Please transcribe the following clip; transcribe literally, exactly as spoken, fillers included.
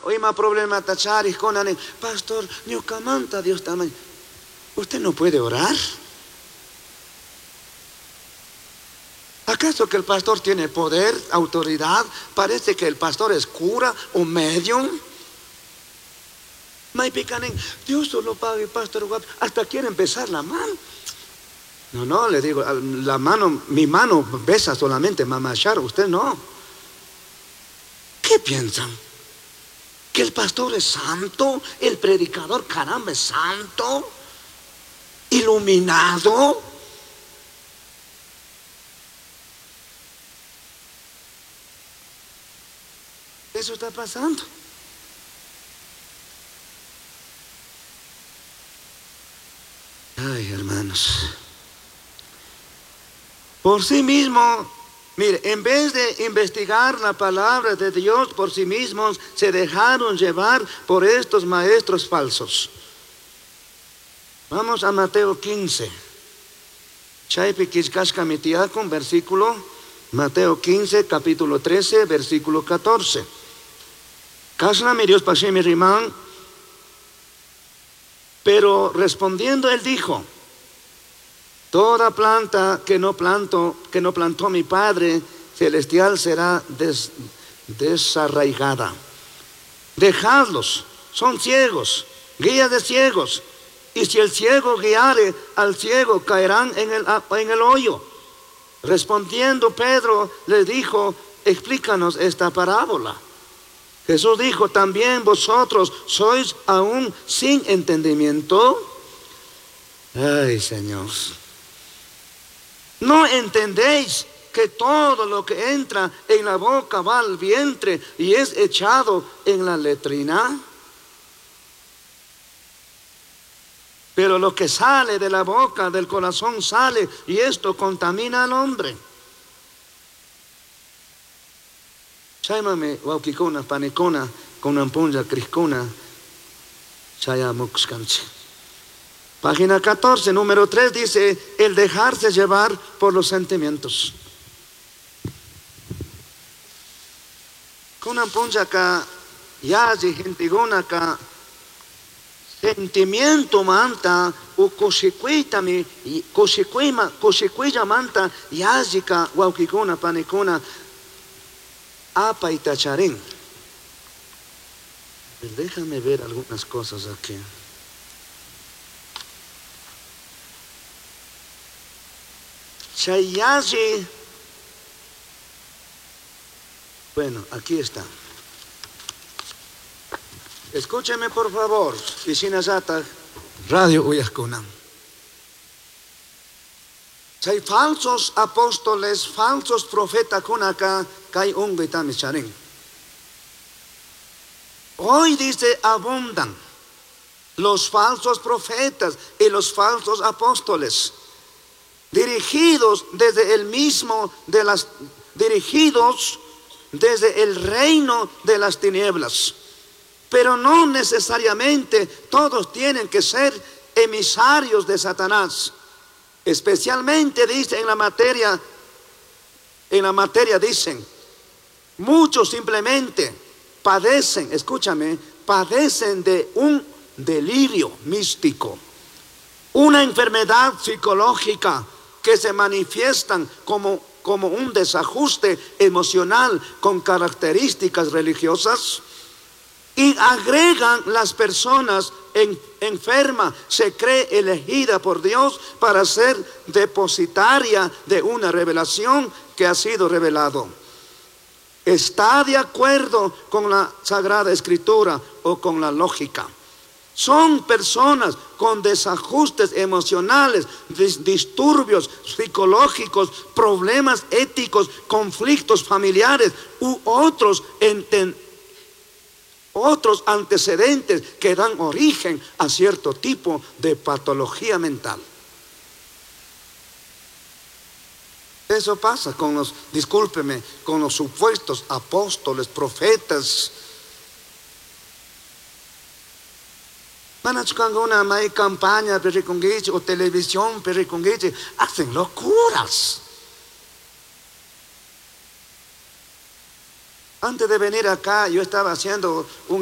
hoy más problema tachar con ane, pastor, ñucamanta Dios tamaño. ¿Usted no puede orar? ¿Acaso que el pastor tiene poder, autoridad? Parece que el pastor es cura o medium. Dios solo pague, pastor, hasta quiere empezar la mano. No, no, le digo, la mano, mi mano besa solamente mamachar, usted no. ¿Qué piensan? ¿Que el pastor es santo? ¿El predicador, caramba, es santo? ¿Iluminado? Eso está pasando. Ay, hermanos. Por sí mismo, mire, en vez de investigar la palabra de Dios por sí mismos, se dejaron llevar por estos maestros falsos. Vamos a Mateo quince. Chaypi Kishkashka Mitiakun, versículo, Mateo quince, capítulo trece, versículo catorce. Kasna mi Dios pasé mi rimán. Pero respondiendo él dijo: toda planta que no planto, que no plantó mi Padre celestial será des, desarraigada. Dejadlos, son ciegos, guías de ciegos. Y si el ciego guiare al ciego, caerán en el, en el hoyo. Respondiendo Pedro le dijo: explícanos esta parábola. Jesús dijo: también vosotros sois aún sin entendimiento. Ay, Señor. ¿No entendéis que todo lo que entra en la boca va al vientre y es echado en la letrina? Pero lo que sale de la boca, del corazón sale, y esto contamina al hombre. Chámame, waukikona, panecona, con ampunja, criscona, chayamuxcanche. Página catorce, número tres dice: el dejarse llevar por los sentimientos. Con ampunja acá, yaji, gentigona acá, sentimiento manta, o cosecuita mi, cosecuima, cosecuilla manta, yajika, waukikona, panecona, apa y tacharín. Déjame ver algunas cosas aquí. Chayaji. Bueno, aquí está. Escúcheme por favor. Isinazata, Radio Uyaskunam. Hay falsos apóstoles, falsos profetas kunaka, kai ungitamicharin. Hoy dice abundan los falsos profetas y los falsos apóstoles, dirigidos desde el mismo de las dirigidos desde el reino de las tinieblas. Pero no necesariamente todos tienen que ser emisarios de Satanás. Especialmente dice en la materia, en la materia dicen, muchos simplemente padecen, escúchame, padecen de un delirio místico, una enfermedad psicológica que se manifiestan como, como un desajuste emocional con características religiosas. Y agregan las personas en, enfermas, se cree elegida por Dios para ser depositaria de una revelación que ha sido revelado. Está de acuerdo con la Sagrada Escritura o con la lógica. Son personas con desajustes emocionales, dis disturbios psicológicos, problemas éticos, conflictos familiares u otros enten otros antecedentes que dan origen a cierto tipo de patología mental. Eso pasa con los, discúlpeme, con los supuestos apóstoles, profetas. Cuando una hay campaña o televisión, hacen locuras. Antes de venir acá, yo estaba haciendo un